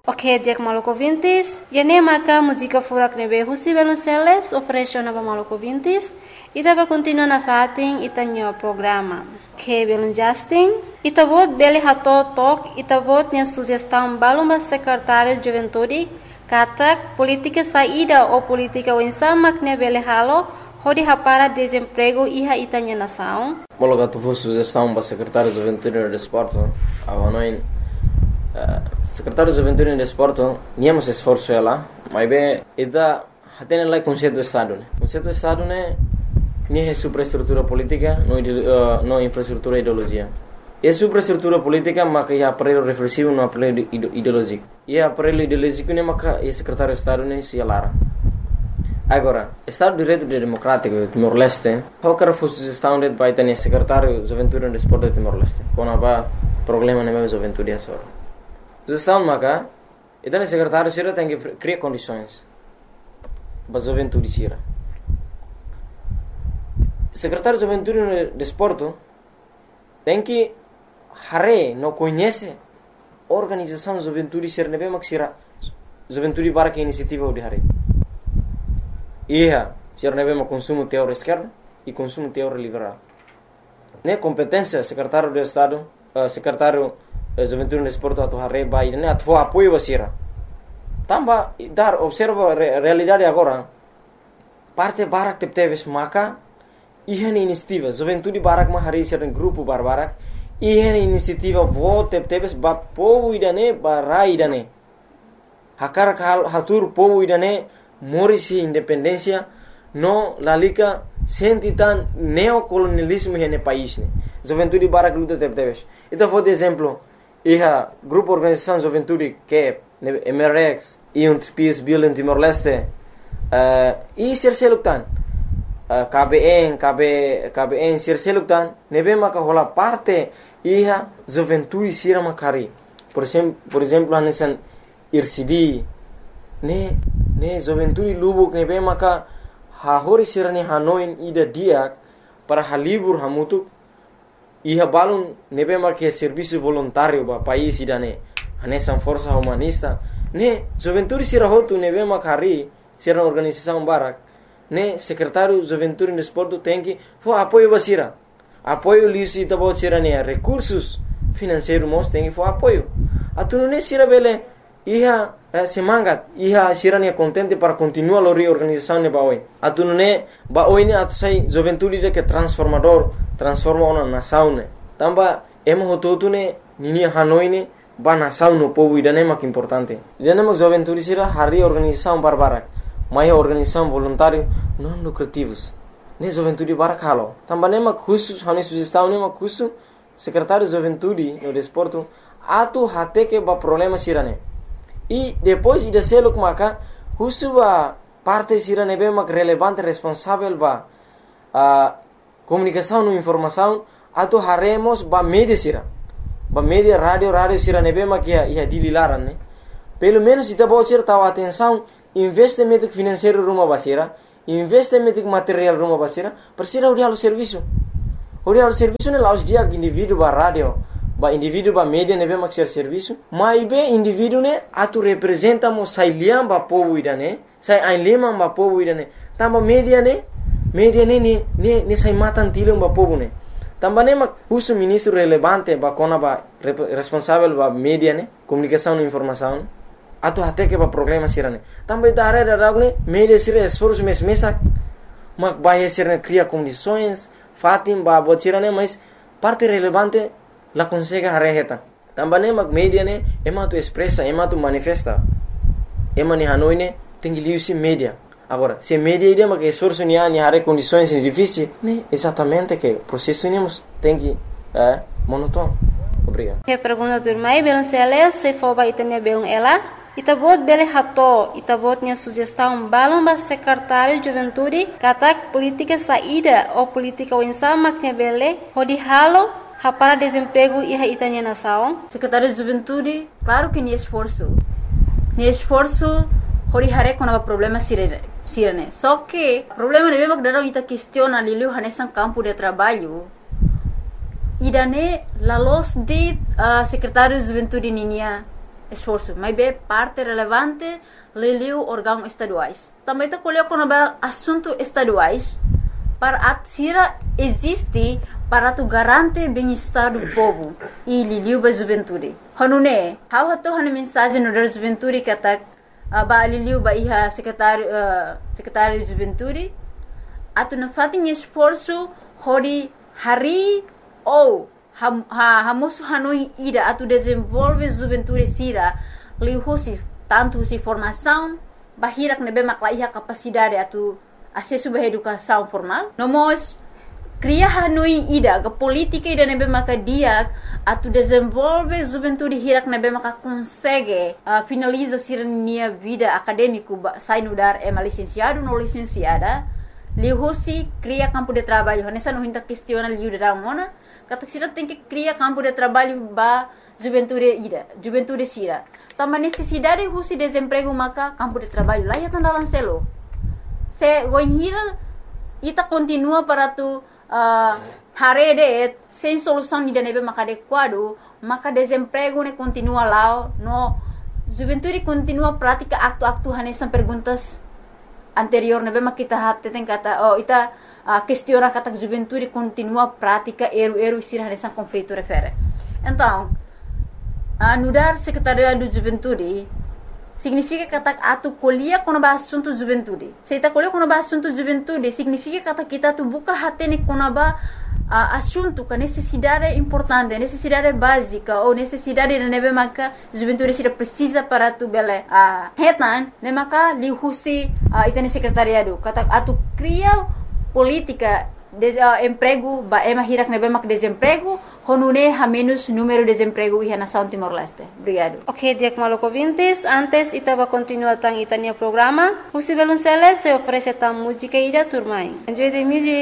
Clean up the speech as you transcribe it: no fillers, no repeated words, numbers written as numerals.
Ok, dia Maluco Vintes. E nem marca música furak nebe Husi Velonceles ofereceu na Maluco Vintes. E tava continua na fatin e tanho programa. Que belum Justin. E tabot beli hato tok e tabot nya sugestão baluma secretário de juventude katak política saída ou política winsama kne beli halo hodi hapara desemprego iha itanya nação. Bologa tu fu sugestão para secretário de juventude e desporto. Avanoin secretário de juventude e desporto niamos esforço ela, mas bem ida hatene lá conceito do estado, né? Conceito do estado né nie superestrutura política, no infraestrutura ideologia. E superestrutura política maka ia aparelho reflexivo no aparelho ideológico. E aparelho ideológico ne maka ia secretário de estado ne se lara. Agora, Estado de Direito Democrático de Timor-Leste, qualquer sugestão de vai ter secretário de juventude e desporto de Timor-Leste. Quando há problema na minha juventude é só. Sugestão maka, então o secretário sira tem que criar condições para a juventude sira. Secretário de juventude e desporto tem que não conhece organização de juventude sira nebe maksira juventude para que iniciativa de hare. Ia, sira nebe mak consumo teor esquerdo e consumo teor liberal. Ne competência secretário de estado, secretário de juventude e desporto atu hare vai ne atu apoio wasira. Tamba dar observa realidade agora. Parte barak tepteves maka ihan inisiativa juventude barak ma hari sira grupo barbarak ihan inisiativa vote tepteves ba povo idane barai idane. Hakar hatur povo idane morisi independência no lalika sentitan neocolonialismo hene país ne juventude barak luta tepteves. Ita for de exemplo iha grupo organização juventude que MRX e Peace Building Timor-Leste e serseluktan KBN serseluktan nebe maka hola parte iha juventude sira makari por exemplo anesan IRCD ne juventude lubuk nebe maka hahori sira ni hanoin ida diak para halibur hamutuk iha balun nebe maka serviço voluntário ba país idane anesan força humanista ne juventude sira hotu nebe makari sira organização barak ne secretário juventude e desporto tem que apoio basira apoio lisi tabo sira ne recursos financeiros mos tem que apoio atu ne sira bele iha semangat iha sira ne contente para continuar a reorganização ne baoi atu ne baoi ne atu sai juventude de que transforma uma nação ne tamba emo hotu ne nini hanoi ne ba nação no povo idane mak importante idane mak juventude sira hari organização barbarak mai organização voluntário não lucrativos ne juventude barak halo tamba ne mak khusus hani sugestão ne mak khusus secretário de juventude no desporto atu hate que ba problema sirane e depois ida selo maka khusus ba parte sirane be mak relevante responsável ba comunicação no informação atu haremos ba media sira ba media radio sirane be mak ia dililaran ne pelo menos ita ba sir tawa atenção investimento financeiro rumah basira, investimento material rumah basira, persira urialo serviço ne laus dia indivíduo ba radio, ba indivíduo ba media nebe maxer serviço, mas be indivíduo ne atu representa mo sai liam ba povo idane, sai ainlema ba povo idane, tamba media ne sai matan tilum ba povo ne. Tamba ne mak uso ministro relevante ba kona ba responsável ba media ne, comunicação e informação. Atu hate que ba problema sirane também da área da ragne media sira esforço mesak mak baia sirane cria condições fatim ba botirane mas parte relevante la consegue hareheta também mak media ne ema tu expressa ema tu manifesta ema ni hanoi ne tengi liusi media agora se media ide mak esforço ni hare condições difíceis ne exatamente que processo nemos tengi monótono. Obrigado. Que pergunta do irmão Belonceles se for ba itania belon ela Itabot bele hato, itabot nya sugestão balon ba secretário de juventude, katak política saída ou política winsama nya bele, hodi halo, hapara desemprego e itanya nação. Secretário de juventude, claro que ni esforço, hodi hare quando há problema sirene. Só que problema nebe mak darang ita questiona lilu hanesan campo de trabalho. Idane la los de secretário de juventude ninia esforço, mas é parte relevante liliu órgãos estaduais. Também está colocando assuntos estaduais para a sira existe para tu garante bem-estar do povo e liliu ba juventude. Hanune, how hato han mensagem no da juventude que atak ba liliu ba iha secretário de juventude atu na fatin esforço hori hari ou hamosu hanui ida atu desenvolve juventude sira lihusi tanto si formação bahirak nebe makla iha capacidade atu acesso à educação formal. Nomos cria hanui ida ga política ida nebe maka dia atu desenvolve juventude hirak nebe maka consegue finaliza sirnia vida acadêmico sai no dar licenciado no licenciada lihusi cria campo de trabalho nessa não hinta questiona liu da mona kata sira tem que cria campo de trabalho ba juventude sira também necessidade husi desemprego maka campo de trabalho lá ya tanda lancelo se voinhira ita continua para tu harede sem solução ni nebe maka adequado maka desemprego ne continua lá no juventude continua prática acto hanesan perguntas anterior nebe maka kita hatte tem kata ita questiona kata juventude continua prática eru sira hanesan conflito refere então anudar secretariado de juventude significa kata atu colhia quando ba assunto juventude. Se ita colhia quando ba assunto juventude significa kata kita tu buka hatene quando ba assunto com necessidade importante, necessidade básica ou necessidade de nebe maka juventude sira precisa para tu bele hetan ne maka lihusi itane secretariado kata atu cria política emprego ba hirak nebe mak desemprego honune ha menos número de desemprego e nação Timor-Leste. Obrigado. Ok, Diak Maloko Vintes, antes itava continuar tang itania programa, Husi Belunceles se oferece tang música ida turmai. Enjoy the music.